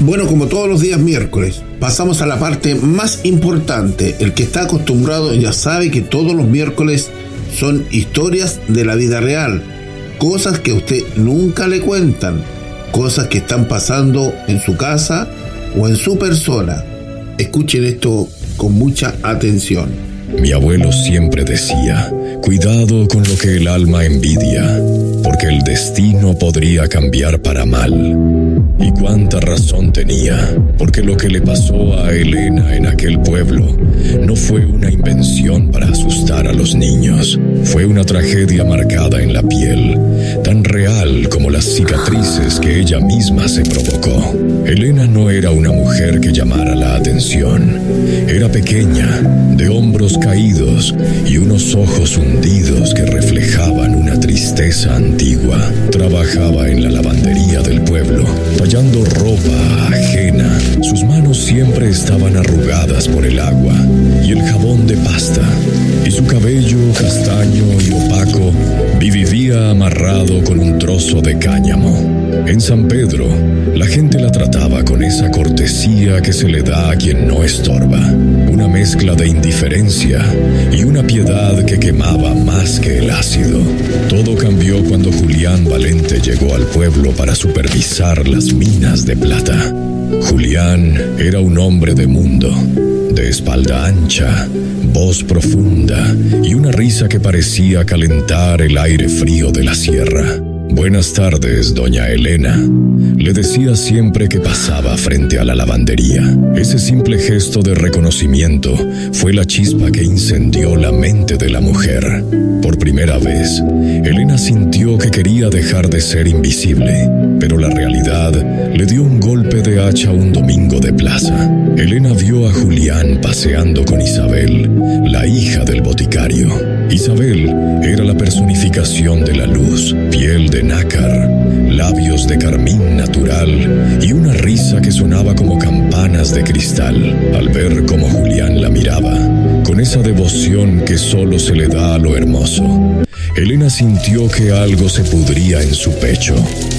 Bueno, como todos los días miércoles, pasamos a la parte más importante. El que está acostumbrado ya sabe que todos los miércoles son historias de la vida real, cosas que a usted nunca le cuentan, cosas que están pasando en su casa o en su persona. Escuchen esto con mucha atención. Mi abuelo siempre decía: cuidado con lo que el alma envidia, porque el destino podría cambiar para mal. Y cuánta razón tenía, porque lo que le pasó a Elena en aquel pueblo no fue una invención para asustar a los niños. Fue una tragedia marcada en la piel, tan real como las cicatrices que ella misma se provocó. Elena no era una mujer que llamara la atención. Era pequeña, de hombros caídos y unos ojos hundidos que reflejaban una tristeza antigua. Trabajaba en la lavandería del pueblo, tallando ropa ajena. Sus manos siempre estaban arrugadas por el agua y el jabón de pasta, y su cabello castaño y opaco vivía amarrado con un trozo de cáñamo. En San Pedro, la gente la trataba con esa cortesía que se le da a quien no estorba, una mezcla de indiferencia y una piedad que quemaba más que el ácido. Todo cambió cuando Julián Valente llegó al pueblo para supervisar las minas de plata. Julián era un hombre de mundo, de espalda ancha, voz profunda y una risa que parecía calentar el aire frío de la sierra. «Buenas tardes, doña Elena», le decía siempre que pasaba frente a la lavandería. Ese simple gesto de reconocimiento fue la chispa que incendió la mente de la mujer. Por primera vez, Elena sintió que quería dejar de ser invisible, pero la realidad le dio un golpe de hacha un domingo de plaza. Elena vio a Julián paseando con Isabel, la hija del boticario. Isabel era la personificación de la luz, piel de nácar, labios de carmín natural y una risa que sonaba como campanas de cristal. Al ver cómo Julián la miraba, con esa devoción que solo se le da a lo hermoso, Elena sintió que algo se pudría en su pecho.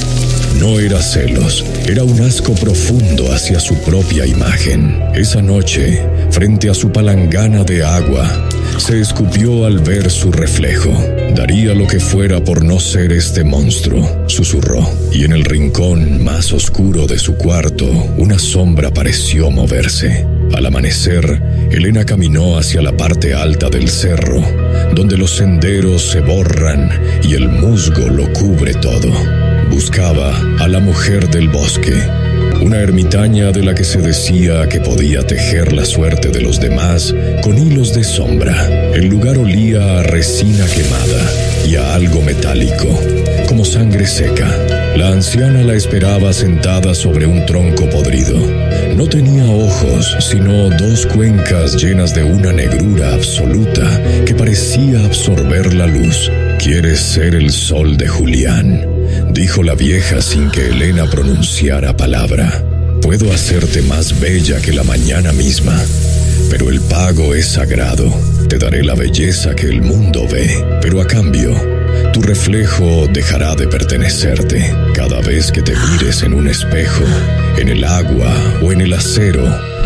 No era celos, era un asco profundo hacia su propia imagen. Esa noche, frente a su palangana de agua, se escupió al ver su reflejo. Daría lo que fuera por no ser este monstruo, susurró. Y en el rincón más oscuro de su cuarto, una sombra pareció moverse. Al amanecer, Elena caminó hacia la parte alta del cerro, donde los senderos se borran y el musgo lo cubre todo. Buscaba a la mujer del bosque, una ermitaña de la que se decía que podía tejer la suerte de los demás con hilos de sombra. El lugar olía a resina quemada y a algo metálico, como sangre seca. La anciana la esperaba sentada sobre un tronco podrido. No tenía ojos, sino dos cuencas llenas de una negrura absoluta que parecía absorber la luz. «¿Quieres ser el sol de Julián?», dijo la vieja sin que Elena pronunciara palabra. «Puedo hacerte más bella que la mañana misma, pero el pago es sagrado. Te daré la belleza que el mundo ve, pero a cambio, tu reflejo dejará de pertenecerte. Cada vez que te mires en un espejo, en el agua o en el acero,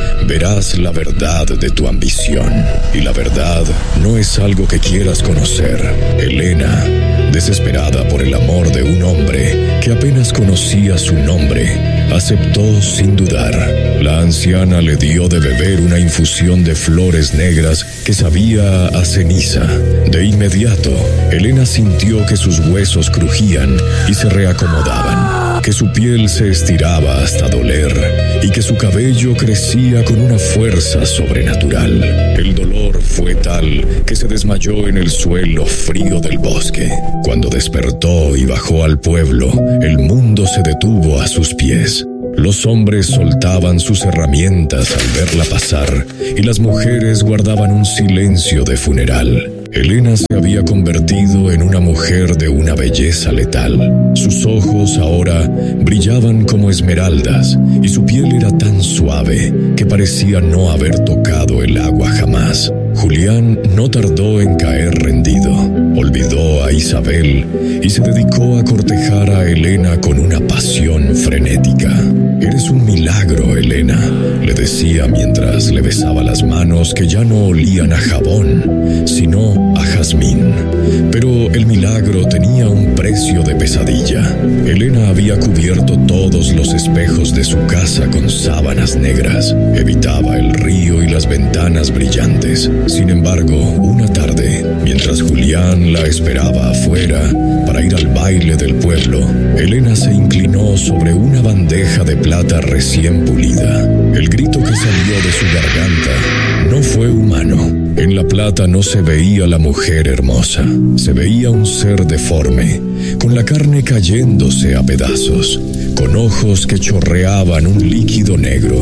verás la verdad de tu ambición. Y la verdad no es algo que quieras conocer». Elena, desesperada por el amor de un hombre que apenas conocía su nombre, aceptó sin dudar. La anciana le dio de beber una infusión de flores negras que sabía a ceniza. De inmediato, Elena sintió que sus huesos crujían y se reacomodaban, que su piel se estiraba hasta doler y que su cabello crecía con una fuerza sobrenatural. El dolor fue tal que se desmayó en el suelo frío del bosque. Cuando despertó y bajó al pueblo, el mundo se detuvo a sus pies. Los hombres soltaban sus herramientas al verla pasar y las mujeres guardaban un silencio de funeral. Elena se había convertido en una mujer de una belleza letal. Sus ojos ahora brillaban como esmeraldas y su piel era tan suave que parecía no haber tocado el agua jamás. Julián no tardó en caer rendido. Olvidó a Isabel y se dedicó a cortejar a Elena con una pasión frenética. Eres un milagro, Elena, le decía mientras le besaba las manos que ya no olían a jabón, sino a jazmín. Pero el milagro tenía un precio de pesadilla. Elena había cubierto todos los espejos de su casa con sábanas negras. Evitaba el río y las ventanas brillantes. Sin embargo, una tarde, mientras Julián la esperaba afuera para ir al baile del pueblo, Elena se inclinó sobre una bandeja de plata recién pulida. El grito que salió de su garganta no fue humano. En la plata no se veía la mujer hermosa, se veía un ser deforme, con la carne cayéndose a pedazos, con ojos que chorreaban un líquido negro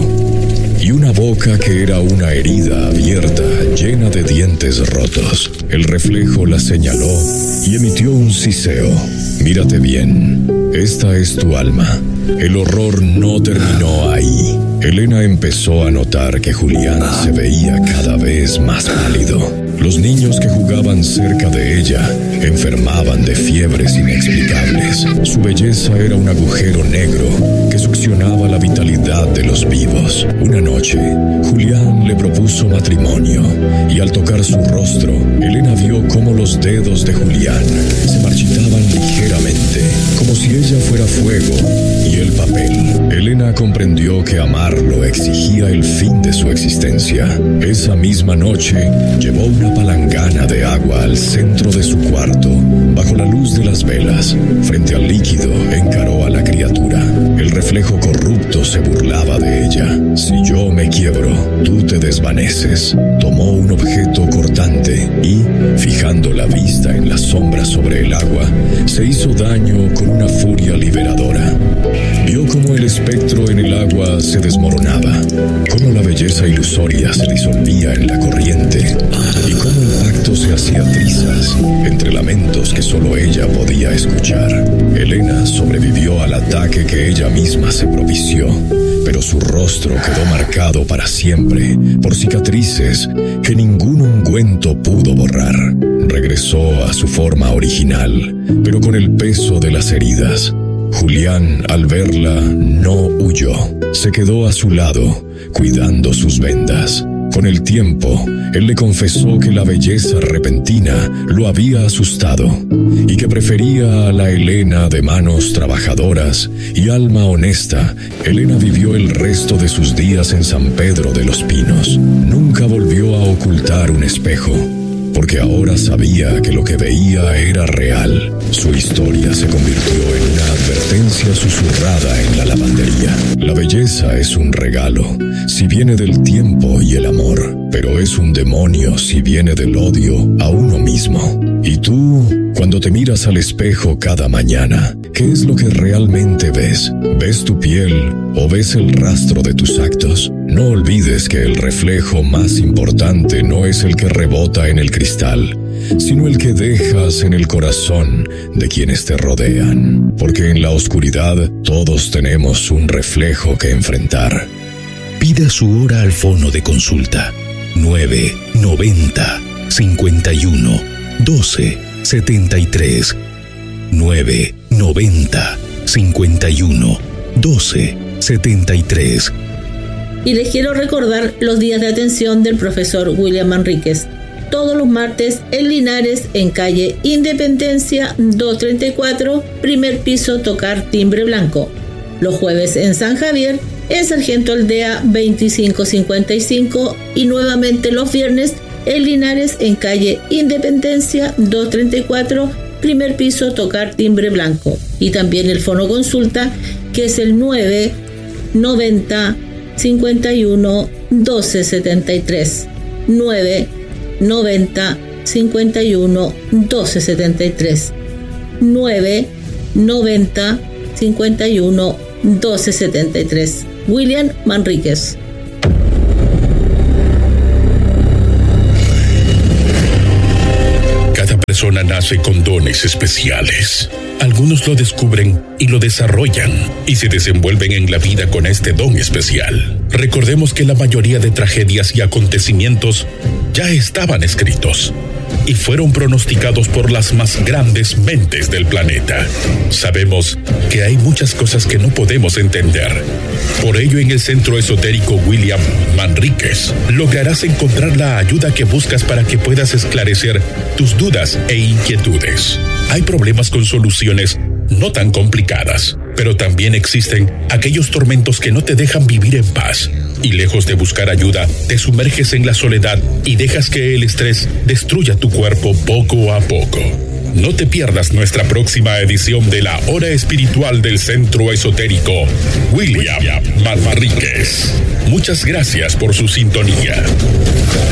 y una boca que era una herida abierta llena de dientes rotos. El reflejo la señaló y emitió un siseo. Mírate bien, esta es tu alma. El horror no terminó ahí. Elena empezó a notar que Julián se veía cada vez más pálido. Los niños que jugaban cerca de ella enfermaban de fiebres inexplicables. Su belleza era un agujero negro que succionaba la vitalidad de los vivos. Una noche, Julián le propuso matrimonio y al tocar su rostro, Elena vio cómo los dedos de Julián se marchitaban ligeramente, como si ella fuera fuego y él papel. Elena comprendió que amarlo exigía el fin de su existencia. Esa misma noche, llevó una palangana de agua al centro de su cuarto. Bajo la luz de las velas, frente al líquido, encaró a la criatura. El reflejo corrupto se burlaba de ella. Si yo me quiebro, tú te desvaneces. Tomó un objeto cortante y, fijando la vista en la sombra sobre el agua, se hizo daño con una furia liberadora. Vio cómo el espectro en el agua se desmoronaba, cómo la belleza ilusoria se disolvía en la corriente y cómo el pacto se hacía trizas entre lamentos que solo ella podía escuchar. Elena sobrevivió al ataque que ella misma se propició, pero su rostro quedó marcado para siempre por cicatrices que ningún ungüento pudo borrar. Regresó a su forma original, pero con el peso de las heridas. Julián, al verla, no huyó. Se quedó a su lado, cuidando sus vendas. Con el tiempo, él le confesó que la belleza repentina lo había asustado y que prefería a la Elena de manos trabajadoras y alma honesta. Elena vivió el resto de sus días en San Pedro de los Pinos. Nunca volvió a ocultar un espejo, porque ahora sabía que lo que veía era real. Su historia se convirtió en una advertencia susurrada en la lavandería. La belleza es un regalo, si viene del tiempo y el amor, pero es un demonio si viene del odio a uno mismo. Y tú, cuando te miras al espejo cada mañana, ¿qué es lo que realmente ves? ¿Ves tu piel o ves el rastro de tus actos? No olvides que el reflejo más importante no es el que rebota en el cristal, sino el que dejas en el corazón de quienes te rodean. Porque en la oscuridad todos tenemos un reflejo que enfrentar. Pida su hora al fono de consulta 990 51 12 73 990 51 12 73. Y les quiero recordar los días de atención del profesor William Manríquez. Todos los martes en Linares, en calle Independencia 234, primer piso, tocar timbre blanco. Los jueves en San Javier, en Sargento Aldea 2555, y nuevamente los viernes en Linares, en calle Independencia 234, primer piso, tocar timbre blanco. Y también el fono consulta, que es el 990 51 12 73. 990 51 12 73. 990 51 12 73. William Manríquez. Cada persona nace con dones especiales. Algunos lo descubren y lo desarrollan y se desenvuelven en la vida con este don especial. Recordemos que la mayoría de tragedias y acontecimientos ya estaban escritos. y fueron pronosticados por las más grandes mentes del planeta. Sabemos que hay muchas cosas que no podemos entender. Por ello, en el Centro Esotérico William Manríquez lograrás encontrar la ayuda que buscas para que puedas esclarecer tus dudas e inquietudes. Hay problemas con soluciones no tan complicadas, pero también existen aquellos tormentos que no te dejan vivir en paz. Y lejos de buscar ayuda, te sumerges en la soledad y dejas que el estrés destruya tu cuerpo poco a poco. No te pierdas nuestra próxima edición de la Hora Espiritual del Centro Esotérico William Manríquez. Muchas gracias por su sintonía.